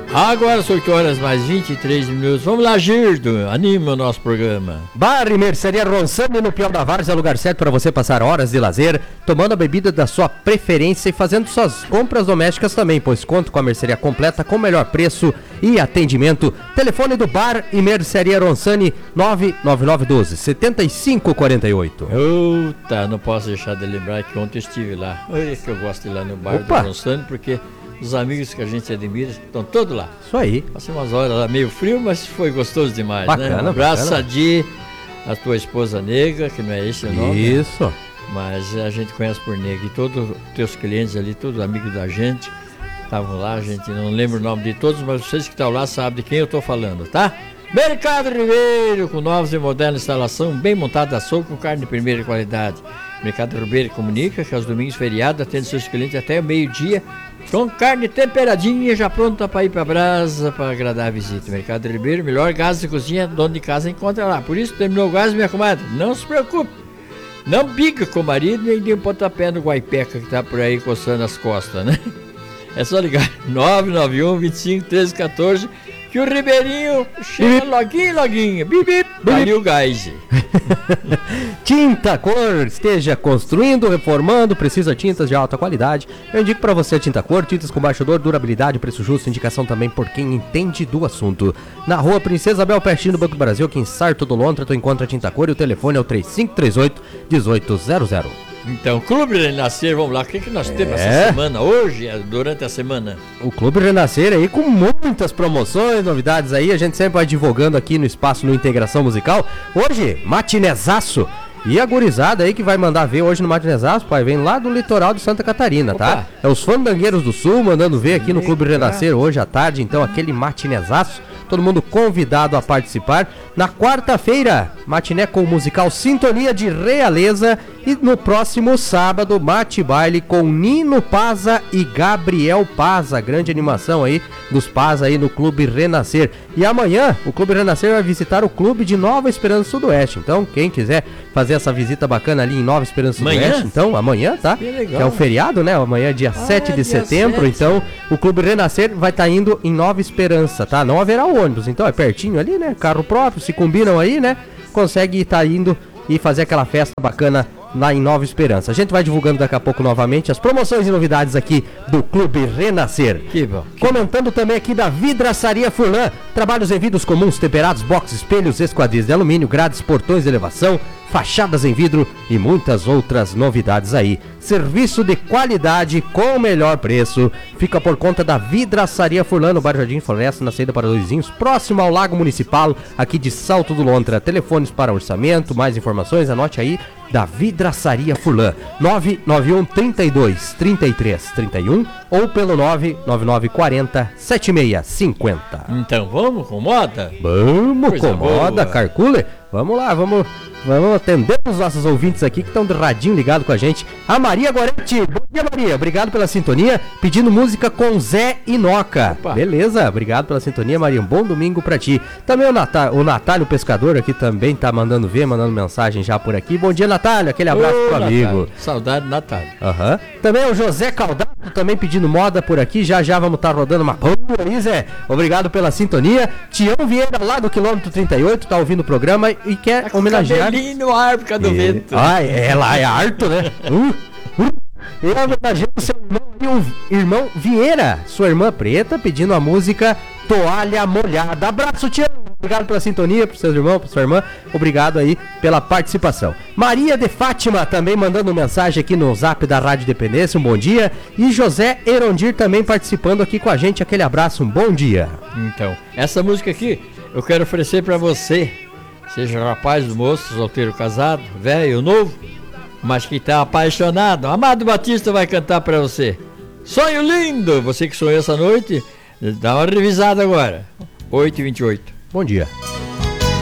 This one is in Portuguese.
Agora são 8 horas mais 23 minutos. Vamos lá, Girdo, anima o nosso programa. Bar e Mercearia Ronsani no Piau da Várzea é o lugar certo para você passar horas de lazer, tomando a bebida da sua preferência e fazendo suas compras domésticas também, pois conto com a mercearia completa com o melhor preço e atendimento. Telefone do Bar e Mercearia Ronsani 99912-7548. Eita, não posso deixar de lembrar que ontem eu estive lá. Olha que eu gosto de ir lá no Bar do Ronsani, porque os amigos que a gente admira estão todos lá. Isso aí. Passei umas horas lá meio frio, mas foi gostoso demais, bacana, né? Um abraço a Di, a tua esposa Negra, que não é esse o nome. Isso. Né? Mas a gente conhece por Negra. E todos os teus clientes ali, todos amigos da gente, estavam lá. A gente não lembra o nome de todos, mas vocês que estão lá sabem de quem eu estou falando, tá? Mercado Ribeiro, com novas e modernas instalação, bem montada a açougue com carne de primeira qualidade. Mercado Ribeiro comunica que aos domingos feriados atende seus clientes até o meio-dia, com carne temperadinha, já pronta para ir para brasa, para agradar a visita. Mercado Ribeiro, melhor gás de cozinha, dono de casa encontra lá. Por isso, terminou o gás, minha comadre, não se preocupe. Não briga com o marido, nem dê um pontapé no guaipeca que tá por aí coçando as costas, né? É só ligar 991-25-1314, que o Ribeirinho chega loguinho, bip, bip, ali o gás. Tinta Cor, esteja construindo, reformando, precisa de tintas de alta qualidade. Eu indico para você a Tinta Cor, tintas com baixo odor, durabilidade, preço justo, indicação também por quem entende do assunto. Na rua Princesa Abel, pertinho do Banco do Brasil, aqui em Sarto do Lontra, tu encontra a Tinta Cor e o telefone é o 3538-1800. Então, Clube Renascer, vamos lá, o que nós temos essa semana, hoje, durante a semana? O Clube Renascer aí com muitas promoções, novidades aí, a gente sempre vai divulgando aqui no espaço no Integração Musical. Hoje, matinezaço. E a gurizada aí que vai mandar ver hoje no Matinezaço, pai, vem lá do litoral de Santa Catarina, tá? É os fandangueiros do Sul mandando ver aqui no Clube Renascer hoje à tarde, então aquele matinezaço. Todo mundo convidado a participar. Na quarta-feira, matiné com o musical Sintonia de Realeza. E no próximo sábado, mate baile com Nino Paza e Gabriel Paza. Grande animação aí dos Paza aí no Clube Renascer. E amanhã, o Clube Renascer vai visitar o Clube de Nova Esperança Sudoeste. Então, quem quiser fazer essa visita bacana ali em Nova Esperança Sudoeste, então, amanhã, tá? Que é o feriado, né? Amanhã é dia 7 de setembro. 7. Então, o Clube Renascer vai estar indo em Nova Esperança, tá? Não haverá ônibus, então é pertinho ali, né? Carro próprio, se combinam aí, né? Consegue estar indo e fazer aquela festa bacana lá em Nova Esperança. A gente vai divulgando daqui a pouco novamente as promoções e novidades aqui do Clube Renascer. Que bom. Comentando também aqui da Vidraçaria Furlan. Trabalhos em vidros comuns, temperados, box, espelhos, esquadrias de alumínio, grades, portões de elevação, fachadas em vidro e muitas outras novidades aí. Serviço de qualidade com o melhor preço. Fica por conta da Vidraçaria Furlan, no bairro Jardim Floresta, na saída para Luizinhos, próximo ao Lago Municipal, aqui de Salto do Lontra. Telefones para orçamento, mais informações, anote aí, da Vidraçaria Furlan, 991 32 33 31 ou pelo 999 40 7650. Então vamos com moda? Vamos com moda, Carcule. Vamos lá, vamos atender os nossos ouvintes aqui que estão de radinho ligado com a gente. A Maria Goretti, bom dia Maria, obrigado pela sintonia, pedindo música com Zé Inoca. Opa. Beleza, obrigado pela sintonia Maria, um bom domingo pra ti. Também o Natália, o pescador aqui também tá mandando mensagem já por aqui. Bom dia Natália, aquele abraço pro amigo. Saudade Natália. Também o José Caldato também pedindo moda por aqui, já vamos estar rodando uma boa aí Zé, obrigado pela sintonia. Tião Vieira lá do quilômetro 38, tá ouvindo o programa e quer homenagear no ar por causa do vento. Ela é harto, né? E homenageando seu irmão Vieira, sua irmã Preta, pedindo a música Toalha Molhada. Abraço, Tião. Obrigado pela sintonia, para seus irmãos, para sua irmã. Obrigado aí pela participação. Maria de Fátima também mandando mensagem aqui no zap da Rádio Dependência, um bom dia. E José Erondir também participando aqui com a gente, aquele abraço, um bom dia. Então, essa música aqui eu quero oferecer para você, seja rapaz, moço, solteiro, casado, velho ou novo, mas que tá apaixonado. Amado Batista vai cantar para você. Sonho lindo! Você que sonhou essa noite, dá uma revisada agora. 8h28. Bom dia.